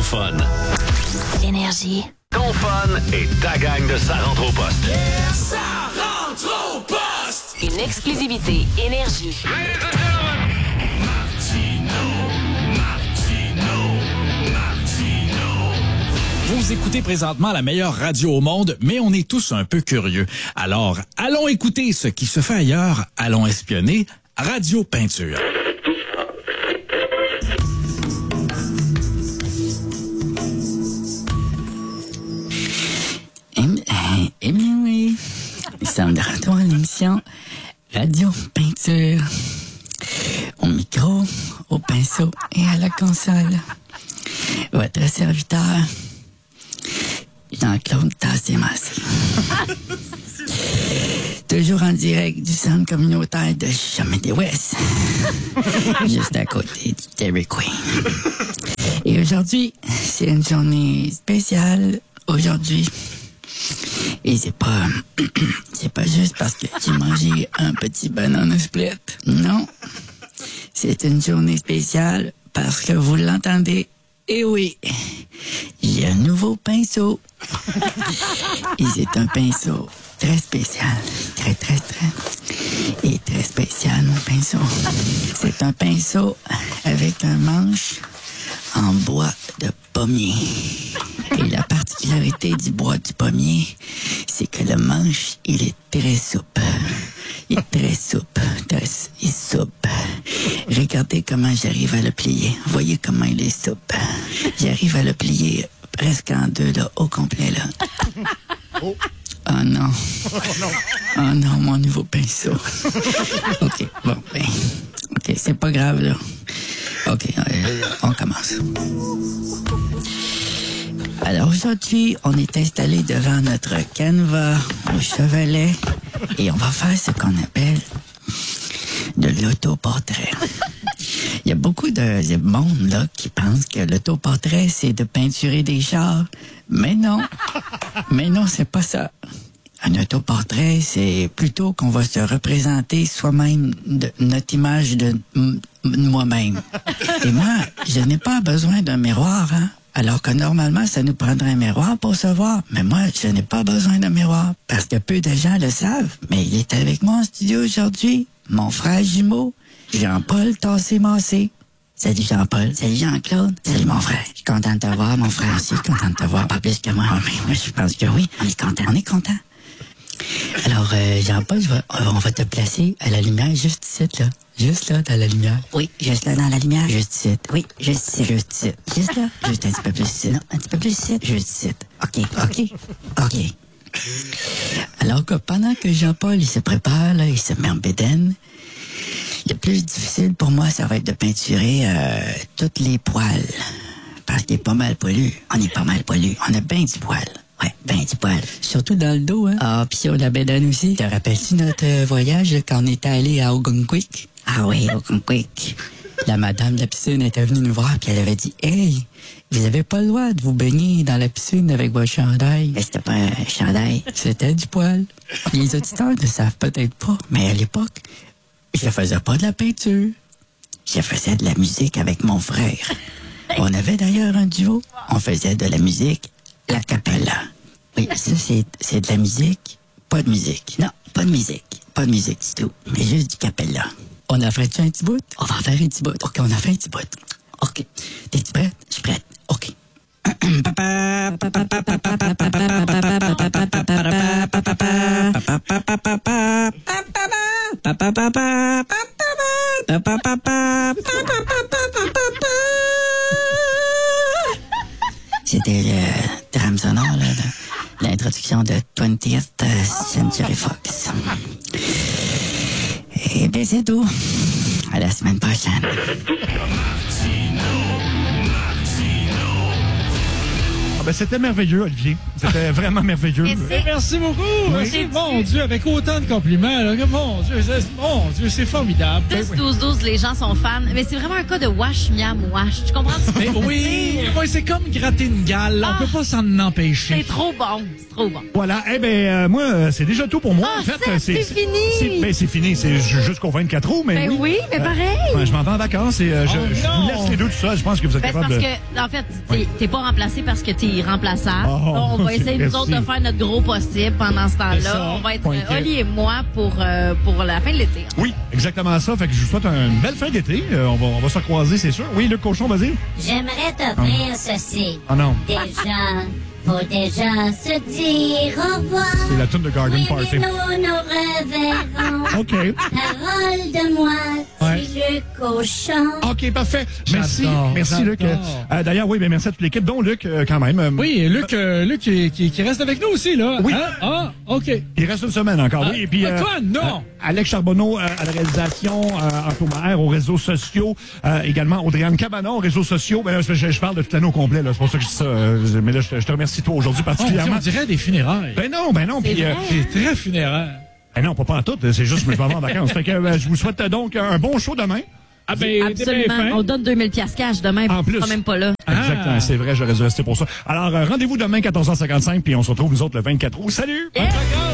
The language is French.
fun. Énergie. Ton fun et ta gang de Ça rentre au poste. Yeah, ça rentre au poste. Une exclusivité Énergie. Vous écoutez présentement la meilleure radio au monde, mais on est tous un peu curieux. Alors, allons écouter ce qui se fait ailleurs, allons espionner Radio Peinture. Eh bien oui, nous sommes de retour à l'émission Radio Peinture. Au micro, au pinceau et à la console. Votre serviteur, Jean-Claude Tassé-Massé. Toujours en direct du centre communautaire de Chemin des Ouest. Juste à côté du Dairy Queen. Et aujourd'hui, c'est une journée spéciale. Aujourd'hui. Et c'est pas juste parce que j'ai mangé un petit banana split. Non. C'est une journée spéciale parce que vous l'entendez. Et oui, j'ai un nouveau pinceau. Et c'est un pinceau très spécial. Très spécial, mon pinceau. C'est un pinceau avec un manche en bois de pommier. Et la particularité du bois du pommier, c'est que le manche, il est très souple. Il est très souple. Il est souple. Regardez comment j'arrive à le plier. Voyez comment il est souple. J'arrive à le plier presque en deux, là, au complet, là. Oh non. Oh non, mon nouveau pinceau. OK, bon, ben. OK, c'est pas grave, là. OK, on commence. Alors aujourd'hui, on est installé devant notre canevas au chevalet et on va faire ce qu'on appelle de l'autoportrait. Il y a beaucoup de monde là qui pense que l'autoportrait, c'est de peinturer des chars. Mais non, c'est pas ça. Un autoportrait, c'est plutôt qu'on va se représenter soi-même de notre image de moi-même. Et moi, je n'ai pas besoin d'un miroir, hein. Alors que normalement, ça nous prendrait un miroir pour se voir. Mais moi, je n'ai pas besoin d'un miroir. Parce que peu de gens le savent. Mais il est avec moi en studio aujourd'hui. Mon frère jumeau, Jean-Paul Tassé-Massé. Salut Jean-Paul. Salut Jean-Claude. Salut mon frère. Je suis content de te voir, mon frère aussi. Content de te voir. Pas plus que moi. Mais moi, je pense que oui. On est content. Alors, Jean-Paul, on va te placer à la lumière juste ici, là. Juste là, dans la lumière. Oui, juste là, dans la lumière. Juste ici. Oui, juste ici. Juste ici. Juste là. Juste un petit peu plus ici. Non, un petit peu plus ici. Juste ici. OK. Alors que pendant que Jean-Paul, il se prépare, là, il se met en bédaine, le plus difficile pour moi, ça va être de peinturer toutes les poils. Parce qu'il est pas mal poilu. On est pas mal poilu. On a bien du poil. Ouais, ben du poil. Surtout dans le dos, hein. Ah, pis sur la bédane aussi. Te rappelles-tu notre voyage là, quand on était allé à Ogunquit? Ah oui, Ogunquit. La madame de la piscine était venue nous voir puis elle avait dit « Hey, vous avez pas le droit de vous baigner dans la piscine avec votre chandail. » Mais c'était pas un chandail. C'était du poil. Les auditeurs ne savent peut-être pas, mais à l'époque, je faisais pas de la peinture. Je faisais de la musique avec mon frère. On avait d'ailleurs un duo. On faisait de la musique la cappella. Oui, ça, c'est de la musique. Pas de musique. Non, pas de musique. Pas de musique du tout. Mais juste du cappella. On a fait un petit bout? On va en faire un petit bout. OK, on a fait un petit bout. OK. T'es-tu prête? Je suis prête. OK. C'était le drame sonore là, de l'introduction de 20th Century Fox. Et bien c'est tout. À la semaine prochaine. Ah ben, c'était merveilleux, Olivier. C'était vraiment merveilleux. Merci beaucoup. Merci, mon Dieu, avec autant de compliments. Là, mon Dieu, c'est formidable. 10-12-12, les gens sont fans. Mais c'est vraiment un cas de wash, miam, wash. Tu comprends? Mais oui, c'est comme gratter une gale. On peut pas s'en empêcher. C'est trop bon. C'est trop bon. Voilà. Eh ben, moi, c'est déjà tout pour moi. Ah, en fait, c'est fini. C'est fini. C'est jusqu'au 24 août, mais Ben oui, mais pareil. Ben, je m'en vais en vacances et je vous laisse les deux tout ça. Je pense que vous êtes Ben, capable parce de... que, en fait, t'es pas remplacé parce que t'es irremplaçable. Oh, on va essayer, nous autres, de faire notre gros possible pendant ce temps-là. On va être, Oli et moi, pour la fin de l'été. Oui, exactement ça. Fait que je vous souhaite une belle fin d'été. On va se croiser, c'est sûr. Oui, Luc Cochon, vas-y. J'aimerais t'offrir ceci. Oh non. Déjà, faut déjà se dire au revoir. C'est la tune de Garden Oui, Party. nous reverrons. OK. Parole de moi, c'est Luc Cochon. OK, parfait. Merci, Luc. J'adore. D'ailleurs, oui, merci à toute l'équipe, dont Luc, quand même. Oui, Luc qui reste avec nous aussi, là. Oui. Hein? Ah, OK. Il reste une semaine encore, oui. Et puis, quoi? Non! Alex Charbonneau à la réalisation, Antoine Maher aux réseaux sociaux, également Audrey-Anne Cabanon aux réseaux sociaux. Ben là, je parle de toute l'année au complet, là. C'est pour ça que je dis ça. Mais là, je te remercie toi aujourd'hui particulièrement. On dirait des funérailles. Ben non. Puis, C'est très funéraire. Ben non, pas en tout. C'est juste que je m'en vais en vacances. Fait que je vous souhaite donc un bon show demain. Ah ben, Absolument. On donne 2000 piastres cash demain. En plus. Sera même pas là. Exactement, c'est vrai, j'aurais dû rester pour ça. Alors, rendez-vous demain, 14h55, puis on se retrouve, nous autres, le 24 août. Salut! Yeah.